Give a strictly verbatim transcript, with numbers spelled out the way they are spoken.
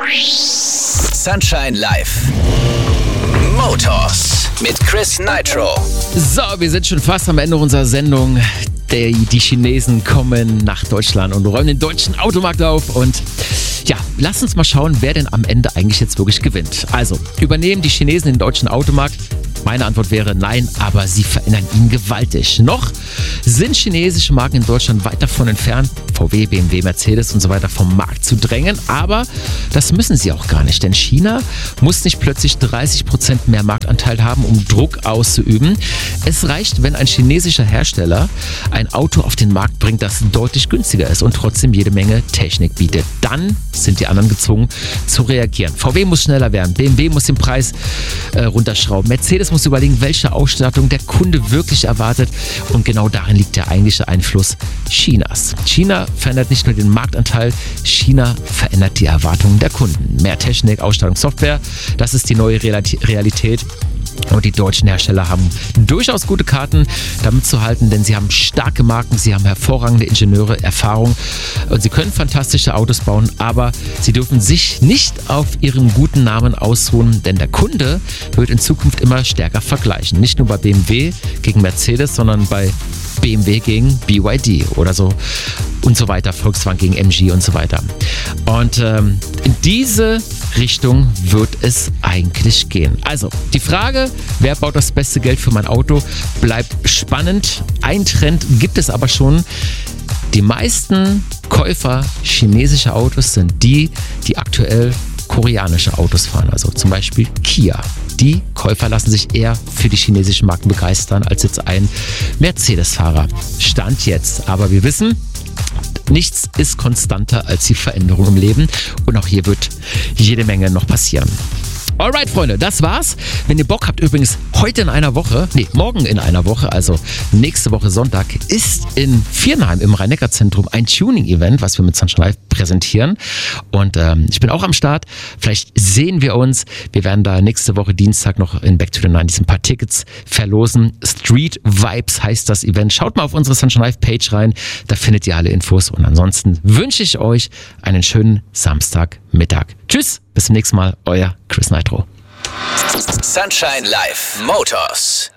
Sunshine Live. Motors mit Chris Nitro. So, wir sind schon fast am Ende unserer Sendung. Die, die Chinesen kommen nach Deutschland und räumen den deutschen Automarkt auf. Und ja, lass uns mal schauen, wer denn am Ende eigentlich jetzt wirklich gewinnt. Also, übernehmen die Chinesen den deutschen Automarkt? Meine Antwort wäre nein, aber sie verändern ihn gewaltig. Noch sind chinesische Marken in Deutschland weit davon entfernt, V W, B M W, Mercedes und so weiter vom Markt zu drängen. Aber das müssen sie auch gar nicht, denn China muss nicht plötzlich dreißig Prozent mehr Marktanteil haben, um Druck auszuüben. Es reicht, wenn ein chinesischer Hersteller ein Auto auf den Markt bringt, das deutlich günstiger ist und trotzdem jede Menge Technik bietet. Dann sind die anderen gezwungen zu reagieren. V W muss schneller werden, B M W muss den Preis äh, runterschrauben, Mercedes muss überlegen, welche Ausstattung der Kunde wirklich erwartet, und genau darin liegt der eigentliche Einfluss Chinas. China verändert nicht nur den Marktanteil, China verändert die Erwartungen der Kunden. Mehr Technik, Ausstattung, Software, das ist die neue Realität. Und die deutschen Hersteller haben durchaus gute Karten, damit zu halten, denn sie haben starke Marken, sie haben hervorragende Ingenieure, Erfahrung und sie können fantastische Autos bauen, aber sie dürfen sich nicht auf ihrem guten Namen ausruhen, denn der Kunde wird in Zukunft immer stärker vergleichen. Nicht nur bei B M W gegen Mercedes, sondern bei B M W gegen B Y D oder so und so weiter, Volkswagen gegen M G und so weiter. Und ähm, in diese Richtung wird es eigentlich gehen. Also, die Frage, wer baut das beste Geld für mein Auto, bleibt spannend. Ein Trend gibt es aber schon. Die meisten Käufer chinesischer Autos sind die, die aktuell koreanische Autos fahren, also zum Beispiel Kia. Die Käufer lassen sich eher für die chinesischen Marken begeistern als jetzt ein Mercedes-Fahrer. Stand jetzt. Aber wir wissen, nichts ist konstanter als die Veränderung im Leben, und auch hier wird jede Menge noch passieren. Alright, Freunde, das war's. Wenn ihr Bock habt, übrigens heute in einer Woche, nee, morgen in einer Woche, also nächste Woche Sonntag, ist in Viernheim im Rhein-Neckar-Zentrum ein Tuning-Event, was wir mit Sunshine Live präsentieren. Und ähm, ich bin auch am Start. Vielleicht sehen wir uns. Wir werden da nächste Woche Dienstag noch in Back to the nineties ein paar Tickets verlosen. Street Vibes heißt das Event. Schaut mal auf unsere Sunshine Live Page rein. Da findet ihr alle Infos. Und ansonsten wünsche ich euch einen schönen Samstagmittag. Tschüss, bis zum nächsten Mal. Euer Chris Nitro. Sunshine Live Motors.